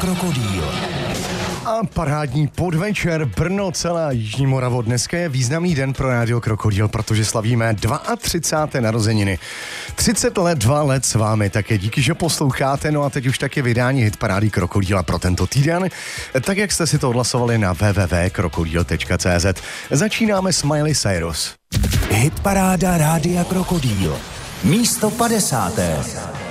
Krokodýl. A parádní podvečer, Brno, celá Jižní Moravo. Dneska je významný den pro Rádio Krokodýl, protože slavíme 32. narozeniny. 32 let s vámi, také díky, že posloucháte. No a teď už taky vydání hitparády Krokodýla pro tento týden, tak jak jste si to odhlasovali na www.krokodýl.cz. Začínáme s Miley Cyrus. Hitparáda Rádia Krokodýl. Místo 50.